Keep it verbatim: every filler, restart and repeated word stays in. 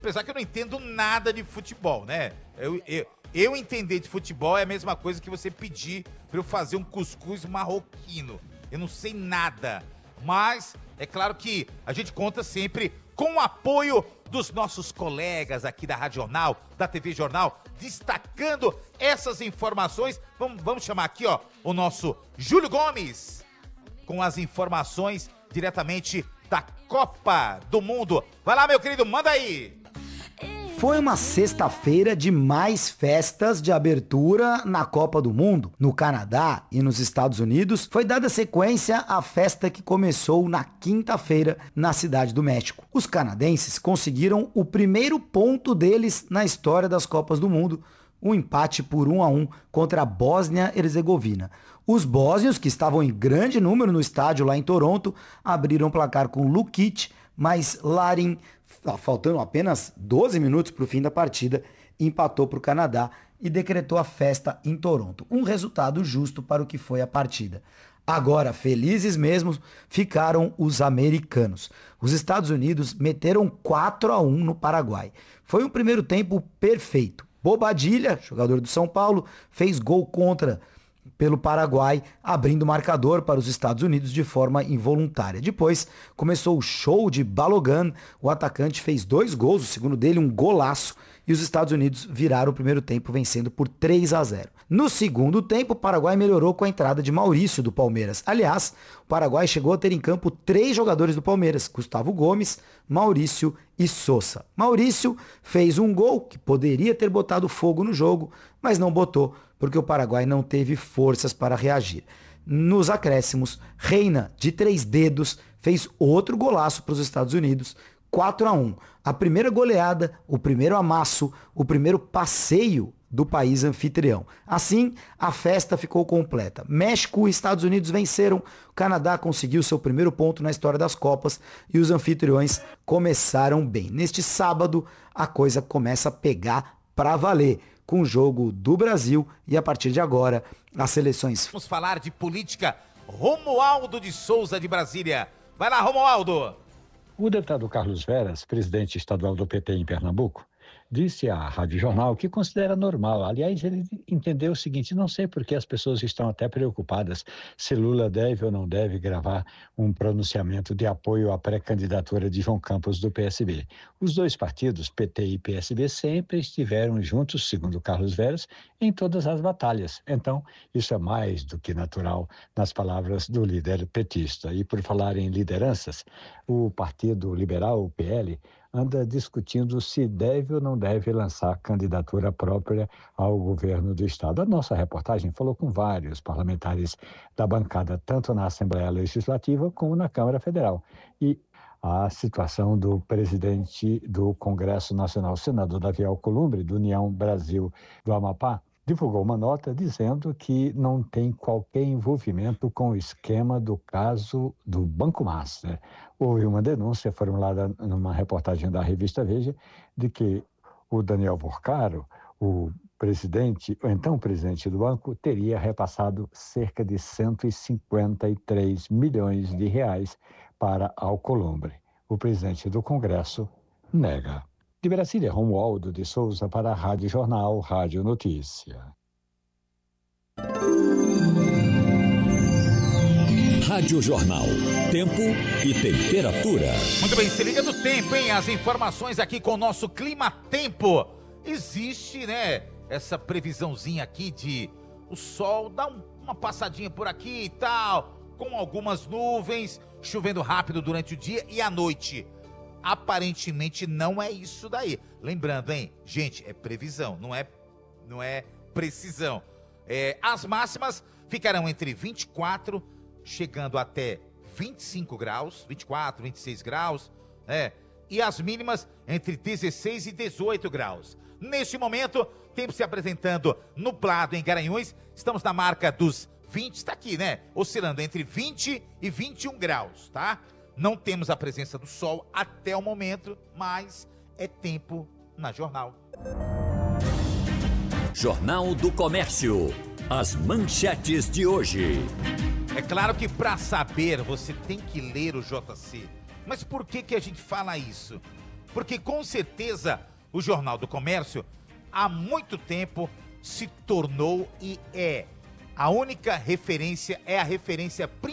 Apesar que eu não entendo nada de futebol, né? Eu, eu, eu entender de futebol é a mesma coisa que você pedir pra eu fazer um cuscuz marroquino. Eu não sei nada. Mas é claro que a gente conta sempre com o apoio dos nossos colegas aqui da Rádio Jornal, da T V Jornal, destacando essas informações. Vamos, vamos chamar aqui, ó, o nosso Júlio Gomes, com as informações diretamente da Copa do Mundo. Vai lá, meu querido, manda aí! Foi uma sexta-feira de mais festas de abertura na Copa do Mundo. No Canadá e nos Estados Unidos, foi dada sequência à festa que começou na quinta-feira na Cidade do México. Os canadenses conseguiram o primeiro ponto deles na história das Copas do Mundo, um empate por um a um contra a Bósnia-Herzegovina. Os bósnios, que estavam em grande número no estádio lá em Toronto, abriram o placar com Lukic, mas Larin, faltando apenas doze minutos para o fim da partida, empatou para o Canadá e decretou a festa em Toronto. Um resultado justo para o que foi a partida. Agora, felizes mesmo, ficaram os americanos. Os Estados Unidos meteram quatro a um no Paraguai. Foi um primeiro tempo perfeito. Bobadilha, jogador do São Paulo, fez gol contra pelo Paraguai, abrindo o marcador para os Estados Unidos de forma involuntária. Depois começou o show de Balogun, o atacante fez dois gols, o segundo dele um golaço, e os Estados Unidos viraram o primeiro tempo vencendo por três a zero. No segundo tempo, o Paraguai melhorou com a entrada de Maurício do Palmeiras. Aliás, o Paraguai chegou a ter em campo três jogadores do Palmeiras, Gustavo Gomes, Maurício e Sousa. Maurício fez um gol que poderia ter botado fogo no jogo, mas não botou, porque o Paraguai não teve forças para reagir. Nos acréscimos, Reina, de três dedos, fez outro golaço para os Estados Unidos, quatro a um. A primeira goleada, o primeiro amasso, o primeiro passeio do país anfitrião. Assim, a festa ficou completa. México e Estados Unidos venceram, o Canadá conseguiu seu primeiro ponto na história das Copas e os anfitriões começaram bem. Neste sábado, a coisa começa a pegar para valer, com o jogo do Brasil e a partir de agora, as seleções... Vamos falar de política. Romualdo de Souza, de Brasília. Vai lá, Romualdo! O deputado Carlos Veras, presidente estadual do P T em Pernambuco, disse à Rádio Jornal que considera normal. Aliás, ele entendeu o seguinte: não sei por que as pessoas estão até preocupadas se Lula deve ou não deve gravar um pronunciamento de apoio à pré-candidatura de João Campos do P S B. Os dois partidos, P T e P S B, sempre estiveram juntos, segundo Carlos Veras, em todas as batalhas. Então, isso é mais do que natural nas palavras do líder petista. E por falar em lideranças, o Partido Liberal, o P L, anda discutindo se deve ou não deve lançar candidatura própria ao governo do Estado. A nossa reportagem falou com vários parlamentares da bancada, tanto na Assembleia Legislativa como na Câmara Federal. E a situação do presidente do Congresso Nacional, senador Davi Alcolumbre, do União Brasil do Amapá, divulgou uma nota dizendo que não tem qualquer envolvimento com o esquema do caso do Banco Master. Houve uma denúncia formulada numa reportagem da revista Veja de que o Daniel Vorcaro, o presidente, ou então presidente do banco, teria repassado cerca de cento e cinquenta e três milhões de reais para Alcolumbre. O presidente do Congresso nega. De Brasília, Romualdo de Souza para a Rádio Jornal, Rádio Notícia. Rádio Jornal, tempo e temperatura. Muito bem, se liga no tempo, hein? As informações aqui com o nosso Clima Tempo. Existe, né, essa previsãozinha aqui de o sol dar um, uma passadinha por aqui e tal, com algumas nuvens, chovendo rápido durante o dia e à noite. Aparentemente não é isso daí. Lembrando, hein, gente, é previsão, não é, não é precisão. É, as máximas ficarão entre vinte e quatro, chegando até vinte e cinco graus, vinte e quatro, vinte e seis graus, é, e as mínimas entre dezesseis e dezoito graus. Neste momento, tempo se apresentando nublado em Garanhuns, estamos na marca dos vinte, está aqui, né, oscilando entre vinte e vinte e um graus, tá? Não temos a presença do sol até o momento, mas é tempo na Jornal. Jornal do Comércio. As manchetes de hoje. É claro que para saber você tem que ler o J C. Mas por que que a gente fala isso? porque com certeza o Jornal do Comércio há muito tempo se tornou e é a única referência, é a referência principal